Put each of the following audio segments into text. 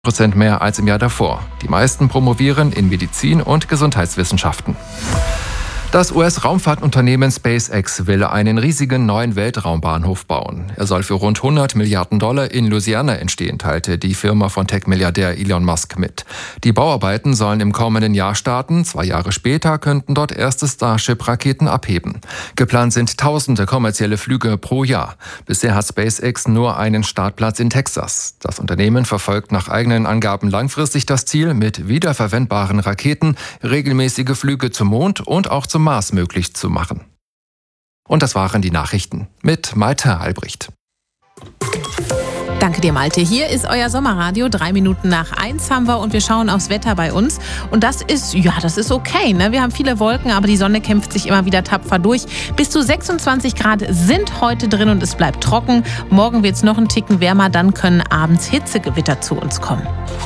Prozent mehr als im Jahr davor. Die meisten promovieren in Medizin und Gesundheitswissenschaften. Das US-Raumfahrtunternehmen SpaceX will einen riesigen neuen Weltraumbahnhof bauen. Er soll für rund $100 Milliarden in Louisiana entstehen, teilte die Firma von Tech-Milliardär Elon Musk mit. Die Bauarbeiten sollen im kommenden Jahr starten. 2 Jahre später könnten dort erste Starship-Raketen abheben. Geplant sind tausende kommerzielle Flüge pro Jahr. Bisher hat SpaceX nur einen Startplatz in Texas. Das Unternehmen verfolgt nach eigenen Angaben langfristig das Ziel, mit wiederverwendbaren Raketen regelmäßige Flüge zum Mond und auch zum Mars möglich zu machen. Und das waren die Nachrichten mit Malte Albrecht. Danke dir, Malte. Hier ist euer Sommerradio. 3 Minuten nach 1 haben wir und wir schauen aufs Wetter bei uns. Und das ist okay. Ne? Wir haben viele Wolken, aber die Sonne kämpft sich immer wieder tapfer durch. Bis zu 26 Grad sind heute drin und es bleibt trocken. Morgen wird es noch einen Ticken wärmer, dann können abends Hitzegewitter zu uns kommen.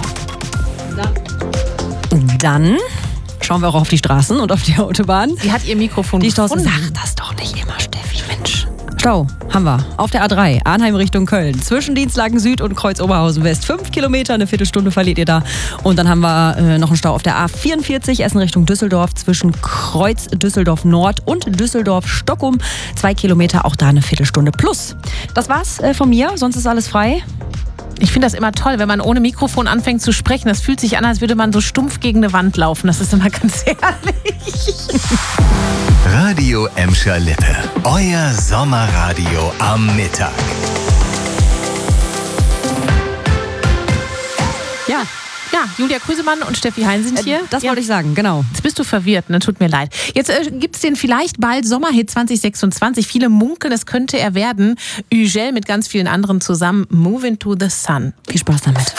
Dann schauen wir auch auf die Straßen und auf die Autobahn. Sie hat ihr Mikrofon gefunden. Sag das doch nicht immer, Steffi, Mensch. Stau haben wir auf der A3, Arnheim Richtung Köln, zwischen Dienstlaken Süd und Kreuz Oberhausen West. 5 Kilometer, eine Viertelstunde verliert ihr da. Und dann haben wir noch einen Stau auf der A44, Essen Richtung Düsseldorf, zwischen Kreuz Düsseldorf Nord und Düsseldorf Stockholm. 2 Kilometer, auch da eine Viertelstunde plus. Das war's von mir, sonst ist alles frei. Ich finde das immer toll, wenn man ohne Mikrofon anfängt zu sprechen. Das fühlt sich an, als würde man so stumpf gegen eine Wand laufen. Das ist immer ganz herrlich. Radio Emscher Lippe. Euer Sommerradio am Mittag. Ja, Julia Krüsemann und Steffi Hein sind hier. Das wollte ich sagen, genau. Jetzt bist du verwirrt, ne? Tut mir leid. Jetzt gibt's den vielleicht bald Sommerhit 2026. Viele munkeln, es könnte er werden. Ugel mit ganz vielen anderen zusammen. Move into the Sun. Viel Spaß damit.